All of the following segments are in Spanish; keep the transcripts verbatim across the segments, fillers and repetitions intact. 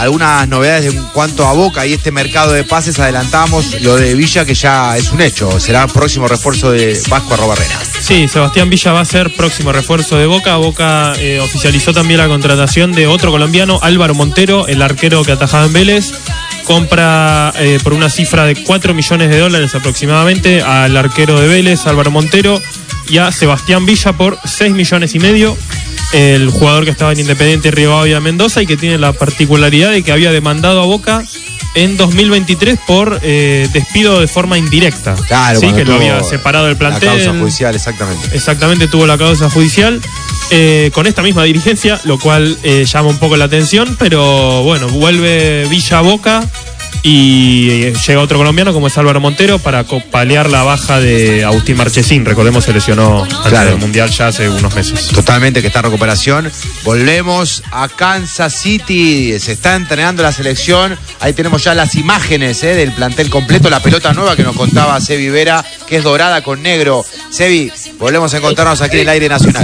algunas novedades en cuanto a Boca y este mercado de pases. Adelantamos lo de Villa, que ya es un hecho, será el próximo refuerzo de Vasco Arrobarrena. Sí, Sebastián Villa va a ser próximo refuerzo de Boca. Boca eh, oficializó también la contratación de otro colombiano, Álvaro Montero, el arquero que atajaba en Vélez. Compra eh, por una cifra de cuatro millones de dólares aproximadamente al arquero de Vélez, Álvaro Montero, y a Sebastián Villa por seis millones y medio. El jugador que estaba en Independiente Rivadavia Mendoza y que tiene la particularidad de que había demandado a Boca en dos mil veintitrés por eh, despido de forma indirecta. Claro, sí, que lo había separado del plantel. La causa judicial, exactamente. Exactamente, tuvo la causa judicial eh, con esta misma dirigencia, lo cual eh, llama un poco la atención, pero bueno, vuelve Villa a Boca y eh, llega otro colombiano como es Álvaro Montero para paliar la baja de Agustín Marchesín. Recordemos, se lesionó antes Claro. del Mundial ya hace unos meses. Totalmente, que está en recuperación. Volvemos a Kansas City. Se está entrenando la selección. Ahí tenemos ya las imágenes eh, del plantel completo. La pelota nueva que nos contaba Sebi Vera, que es dorada con negro. Sebi, volvemos a encontrarnos aquí en el aire nacional.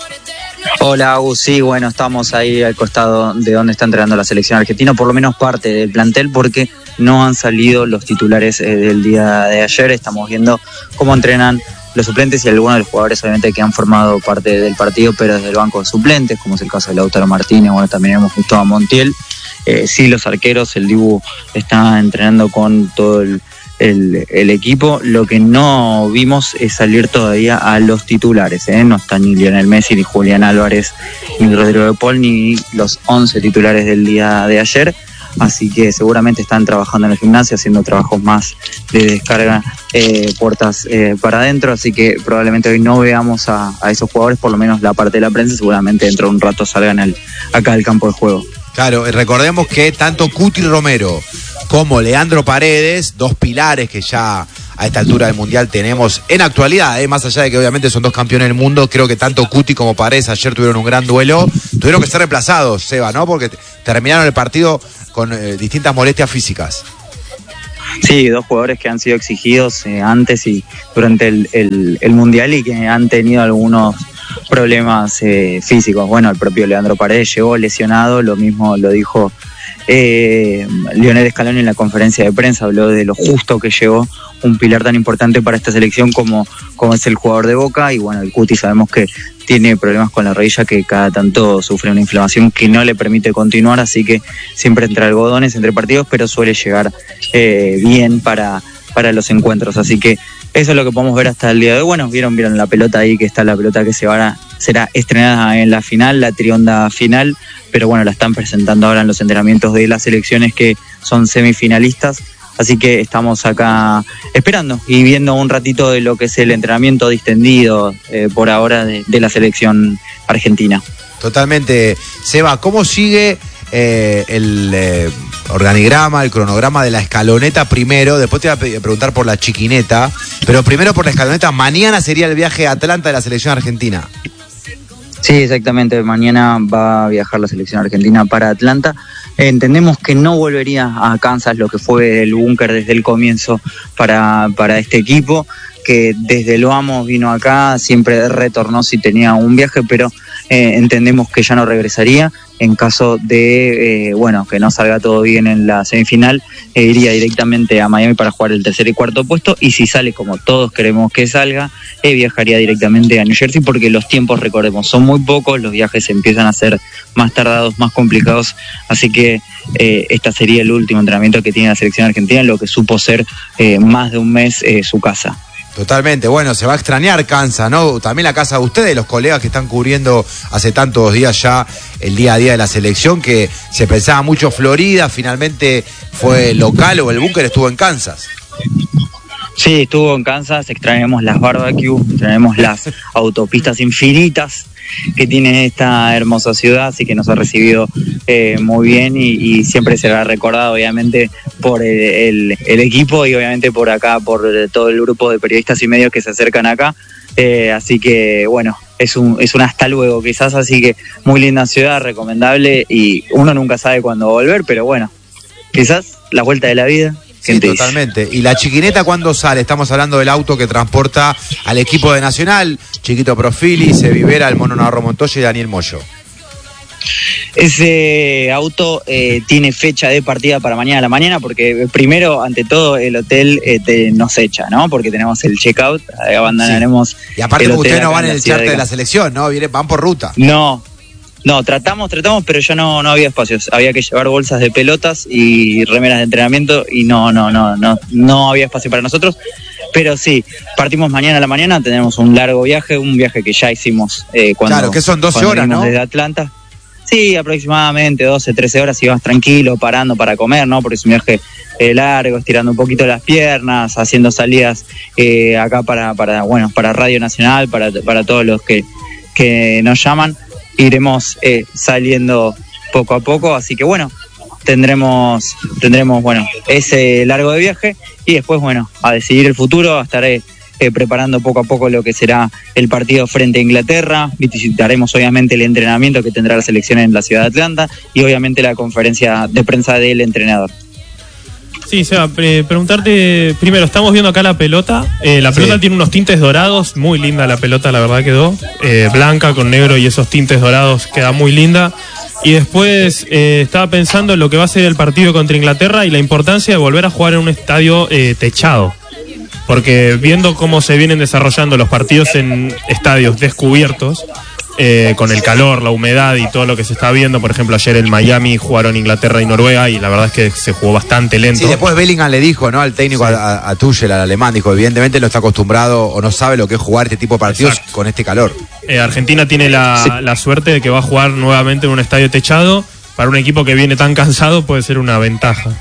Hola, Agus. Sí, bueno, estamos ahí al costado de donde está entrenando la selección argentina, por lo menos parte del plantel, porque no han salido los titulares eh, del día de ayer. Estamos viendo cómo entrenan los suplentes y algunos de los jugadores obviamente que han formado parte del partido, pero desde el banco de suplentes, como es el caso de Lautaro Martínez. Bueno, también hemos visto a Montiel. Eh, sí, los arqueros, el Dibu está entrenando con todo el El, el equipo. Lo que no vimos es salir todavía a los titulares, ¿eh? No está ni Lionel Messi, ni Julián Álvarez, ni Rodrigo de Paul, ni los once titulares del día de ayer, así que seguramente están trabajando en el gimnasio, haciendo trabajos más de descarga, eh, puertas eh, para adentro, así que probablemente hoy no veamos a, a esos jugadores, por lo menos la parte de la prensa. Seguramente dentro de un rato salgan al, acá al campo de juego. Claro, recordemos que tanto Cuti Romero como Leandro Paredes, dos pilares que ya a esta altura del Mundial tenemos en actualidad, eh, más allá de que obviamente son dos campeones del mundo, creo que tanto Cuti como Paredes ayer tuvieron un gran duelo, tuvieron que ser reemplazados, Seba, ¿no? Porque terminaron el partido con eh, distintas molestias físicas. Sí, dos jugadores que han sido exigidos eh, antes y durante el, el, el Mundial y que han tenido algunos problemas eh, físicos. Bueno, el propio Leandro Paredes llegó lesionado, lo mismo lo dijo eh, Lionel Scaloni en la conferencia de prensa, habló de lo justo que llegó un pilar tan importante para esta selección como, como es el jugador de Boca. Y bueno, el Cuti sabemos que tiene problemas con la rodilla, que cada tanto sufre una inflamación que no le permite continuar, así que siempre entre algodones, entre partidos, pero suele llegar eh, bien para, para los encuentros, así que eso es lo que podemos ver hasta el día de hoy. Bueno, vieron, vieron la pelota ahí, que está la pelota que se va a, será estrenada en la final, la trionda final, pero bueno, la están presentando ahora en los entrenamientos de las selecciones que son semifinalistas, así que estamos acá esperando y viendo un ratito de lo que es el entrenamiento distendido eh, por ahora de, de la selección argentina. Totalmente. Seba, ¿cómo sigue eh, el eh, organigrama, el cronograma de la escaloneta primero? Después te voy a pe- preguntar por la chiquineta, pero primero por la escaloneta. Mañana sería el viaje a Atlanta de la selección argentina. Sí, exactamente. Mañana va a viajar la selección argentina para Atlanta. Eh, entendemos que no volvería a Kansas, lo que fue el búnker desde el comienzo para, para este equipo, que desde lo amo vino acá, siempre retornó si tenía un viaje, pero eh, entendemos que ya no regresaría. En caso de, eh, bueno, que no salga todo bien en la semifinal, eh, iría directamente a Miami para jugar el tercer y cuarto puesto, y si sale como todos queremos que salga, eh, viajaría directamente a New Jersey, porque los tiempos, recordemos, son muy pocos, los viajes empiezan a ser más tardados, más complicados, así que eh, este sería el último entrenamiento que tiene la selección argentina, lo que supo ser eh, más de un mes eh, su casa. Totalmente, bueno, se va a extrañar Kansas, ¿no? También la casa de ustedes, los colegas que están cubriendo hace tantos días ya el día a día de la selección, que se pensaba mucho Florida, finalmente fue local, o el búnker estuvo en Kansas. Sí, estuvo en Kansas, extrañamos las barbecues, extrañamos las autopistas infinitas que tiene esta hermosa ciudad, así que nos ha recibido eh, muy bien y, y siempre será recordado obviamente por el, el, el equipo y obviamente por acá, por todo el grupo de periodistas y medios que se acercan acá, eh, así que bueno, es un, es un hasta luego quizás, así que muy linda ciudad, recomendable, y uno nunca sabe cuándo volver, pero bueno, quizás la vuelta de la vida. Sí, totalmente. ¿Y la chiquineta cuándo sale? Estamos hablando del auto que transporta al equipo de Nacional, Chiquito Profili, Sebi Vera, el Mono Navarro Montoya y Daniel Moyo. Ese auto eh, tiene fecha de partida para mañana a la mañana, porque primero, ante todo, el hotel eh, te, nos echa, ¿no? Porque tenemos el check-out, abandonaremos. Sí. Y aparte, el ustedes no van en en el charter de, de la selección, ¿no? Vienen, van por ruta. No, no, tratamos, tratamos, pero ya no, no había espacios. Había que llevar bolsas de pelotas y remeras de entrenamiento y no, no, no, no, no había espacio para nosotros. Pero sí, partimos mañana a la mañana, tenemos un largo viaje, un viaje que ya hicimos eh, cuando. Claro, que son doce horas, ¿no? Desde Atlanta. Sí, aproximadamente doce, trece horas, y vas tranquilo, parando para comer, ¿no? Porque es un viaje eh, largo, estirando un poquito las piernas, haciendo salidas eh, acá para, para, bueno, para Radio Nacional, para, para todos los que, que nos llaman. Iremos eh, saliendo poco a poco, así que bueno, tendremos, tendremos, bueno, ese largo de viaje y después, bueno, a decidir el futuro, estaré Eh, preparando poco a poco lo que será el partido frente a Inglaterra. Visitaremos obviamente el entrenamiento que tendrá la selección en la ciudad de Atlanta y obviamente la conferencia de prensa del entrenador. Sí, Seba, pre- preguntarte primero, estamos viendo acá la pelota. Eh, la pelota sí. Tiene unos tintes dorados, muy linda la pelota, la verdad quedó. Eh, blanca con negro y esos tintes dorados, queda muy linda. Y después eh, estaba pensando en lo que va a ser el partido contra Inglaterra y la importancia de volver a jugar en un estadio eh, techado. Porque viendo cómo se vienen desarrollando los partidos en estadios descubiertos, eh, con el calor, la humedad y todo lo que se está viendo, por ejemplo, ayer en Miami jugaron Inglaterra y Noruega y la verdad es que se jugó bastante lento. Sí, después Bellingham le dijo, ¿no? Al técnico, sí. a, a Tuchel, al alemán, dijo, evidentemente no está acostumbrado o no sabe lo que es jugar este tipo de partidos. Exacto. Con este calor. Eh, Argentina tiene la, sí. la suerte de que va a jugar nuevamente en un estadio techado. Para un equipo que viene tan cansado puede ser una ventaja.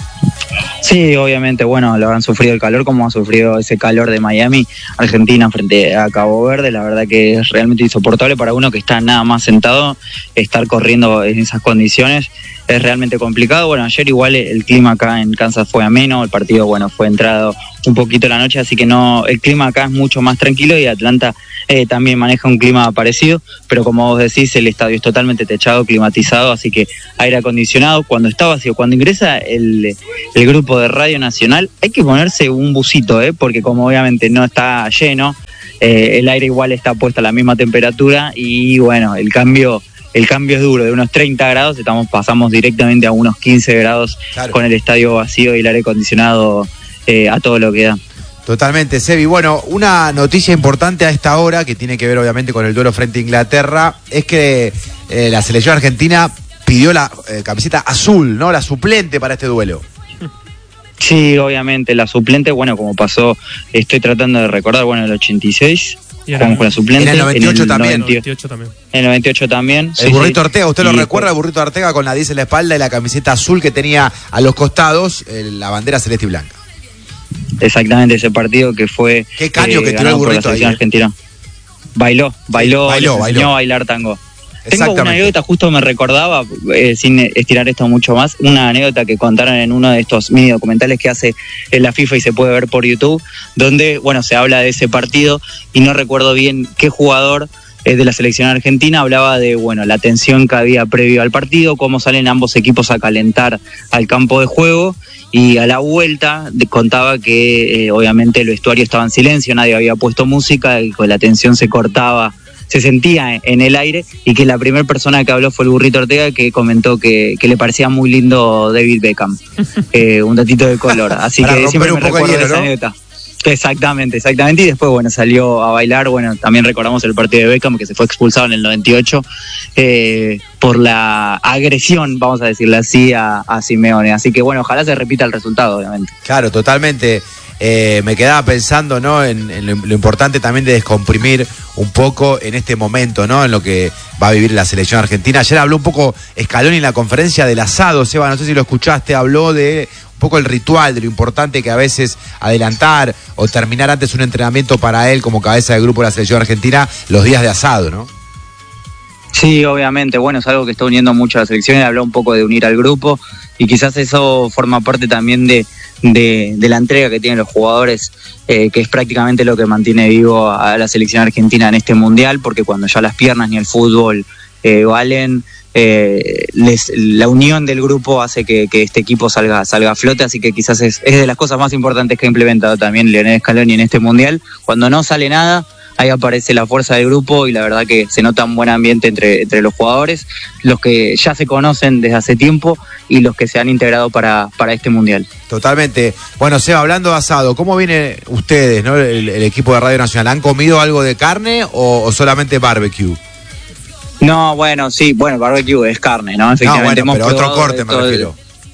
Sí, obviamente, bueno, lo han sufrido el calor como ha sufrido ese calor de Miami, Argentina frente a Cabo Verde. La verdad que es realmente insoportable para uno que está nada más sentado, estar corriendo en esas condiciones es realmente complicado. Bueno, ayer igual el clima acá en Kansas fue ameno, el partido, bueno, fue entrado un poquito la noche, así que no, el clima acá es mucho más tranquilo y Atlanta eh, también maneja un clima parecido, pero como vos decís, el estadio es totalmente techado, climatizado, así que aire acondicionado. Cuando está vacío, cuando ingresa el, el grupo de Radio Nacional, hay que ponerse un busito, ¿eh? Porque como obviamente no está lleno, eh, el aire igual está puesto a la misma temperatura y bueno, el cambio... El cambio es duro, de unos treinta grados estamos pasamos directamente a unos quince grados, claro, con el estadio vacío y el aire acondicionado eh, a todo lo que da. Totalmente, Sebi. Bueno, una noticia importante a esta hora, que tiene que ver obviamente con el duelo frente a Inglaterra, es que eh, la selección argentina pidió la eh, camiseta azul, ¿no? La suplente para este duelo. Sí, obviamente, la suplente, bueno, como pasó, estoy tratando de recordar, bueno, el ochenta y seis... Jugamos con la suplente. En el noventa y ocho en el también. noventa y ocho también. En el noventa y ocho también. El sí, burrito sí. Ortega, ¿usted y lo recuerda? El burrito Ortega con la diez en la espalda y la camiseta azul que tenía a los costados, eh, la bandera celeste y blanca. Exactamente, ese partido que fue. Qué caño eh, que tiró el burrito ahí. Argentina. Bailó, bailó, sí, bailó, les bailó. enseñó a bailar tango. Tengo una anécdota, justo me recordaba, eh, sin estirar esto mucho más, una anécdota que contaron en uno de estos mini documentales que hace en la FIFA y se puede ver por YouTube, donde, bueno, se habla de ese partido y no recuerdo bien qué jugador eh, de la selección argentina hablaba de, bueno, la tensión que había previo al partido, cómo salen ambos equipos a calentar al campo de juego, y a la vuelta de, contaba que eh, obviamente el vestuario estaba en silencio, nadie había puesto música y con la tensión se cortaba, se sentía en el aire, y que la primera persona que habló fue el burrito Ortega, que comentó que, que le parecía muy lindo David Beckham, eh, un datito de color, así que siempre me recuerdo hielo, esa ¿no? anécdota. Exactamente, exactamente, y después, bueno, salió a bailar. Bueno, también recordamos el partido de Beckham, que se fue expulsado en el noventa y ocho eh, por la agresión, vamos a decirle así, a, a Simeone, así que bueno, ojalá se repita el resultado, obviamente. Claro, totalmente. Eh, me quedaba pensando, ¿no? En, en lo, lo importante también de descomprimir un poco en este momento, ¿no? En lo que va a vivir la selección argentina. Ayer habló un poco Scaloni en la conferencia del asado, Seba, no sé si lo escuchaste, habló de un poco el ritual, de lo importante que a veces adelantar o terminar antes un entrenamiento para él como cabeza de grupo de la selección argentina, los días de asado, ¿no? Sí, obviamente, bueno, es algo que está uniendo mucho a la selección, habló un poco de unir al grupo y quizás eso forma parte también de De, de la entrega que tienen los jugadores, eh, que es prácticamente lo que mantiene vivo a la selección argentina en este mundial, porque cuando ya las piernas ni el fútbol eh, valen, eh, les, la unión del grupo hace que, que este equipo salga, salga a flote, así que quizás es, es de las cosas más importantes que ha implementado también Lionel Scaloni en este mundial. Cuando no sale nada, ahí aparece la fuerza del grupo y la verdad que se nota un buen ambiente entre, entre los jugadores, los que ya se conocen desde hace tiempo y los que se han integrado para, para este mundial. Totalmente. Bueno, Seba, hablando de asado, ¿cómo vienen ustedes, ¿no? el, el equipo de Radio Nacional? ¿Han comido algo de carne o, o solamente barbecue? No, bueno, sí, bueno, barbecue es carne, ¿no? Efectivamente, no, bueno, pero otro corte me refiero.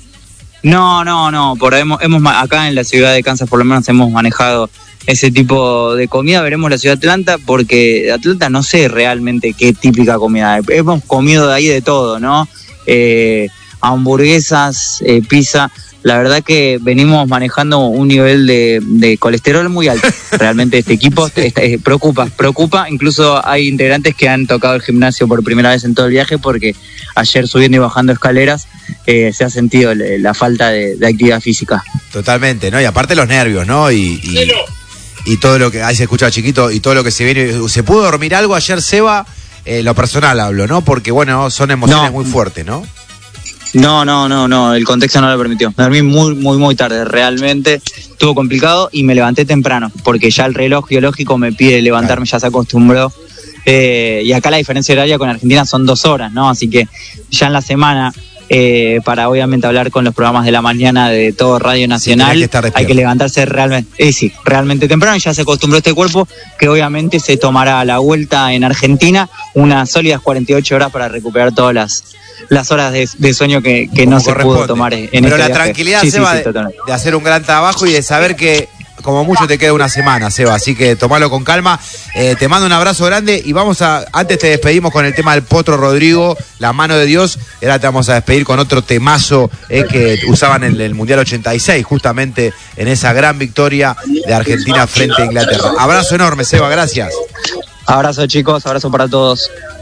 No, no, no, por hemos, hemos acá en la ciudad de Kansas por lo menos hemos manejado ese tipo de comida. Veremos la ciudad de Atlanta, porque de Atlanta no sé realmente qué típica comida. Hemos comido de ahí de todo, ¿no? Eh, hamburguesas, eh, pizza. La verdad que venimos manejando un nivel de, de colesterol muy alto. Realmente este equipo sí. está, eh, preocupa, preocupa. Incluso hay integrantes que han tocado el gimnasio por primera vez en todo el viaje porque ayer subiendo y bajando escaleras eh, se ha sentido la, la falta de, de actividad física. Totalmente, ¿no? Y aparte los nervios, ¿no? Y, y, y todo lo que ahí se escucha chiquito y todo lo que se viene. ¿Se pudo dormir algo ayer, Seba? Eh, lo personal hablo, ¿no? Porque, bueno, son emociones no. muy fuertes, ¿no? No, no, no, no, el contexto no lo permitió. Me dormí muy, muy, muy tarde, realmente estuvo complicado y me levanté temprano, porque ya el reloj biológico me pide levantarme, ya se acostumbró. Eh, y acá la diferencia horaria con Argentina son dos horas, ¿no? Así que ya en la semana, eh, para obviamente hablar con los programas de la mañana de todo Radio Nacional, sí, que hay que levantarse realmente, eh, sí, realmente temprano, y ya se acostumbró este cuerpo, que obviamente se tomará la vuelta en Argentina, unas sólidas cuarenta y ocho horas para recuperar todas las las horas de, de sueño que, que no se pudo tomar en Pero este la viaje. Tranquilidad, sí, Seba, sí, sí, de, de hacer un gran trabajo y de saber que como mucho te queda una semana, Seba, así que tomalo con calma. Eh, te mando un abrazo grande y vamos a, antes te despedimos con el tema del Potro Rodrigo, La Mano de Dios, y ahora te vamos a despedir con otro temazo eh, que usaban en el Mundial ochenta y seis, justamente en esa gran victoria de Argentina frente a Inglaterra. Abrazo enorme, Seba, gracias. Abrazo, chicos, abrazo para todos.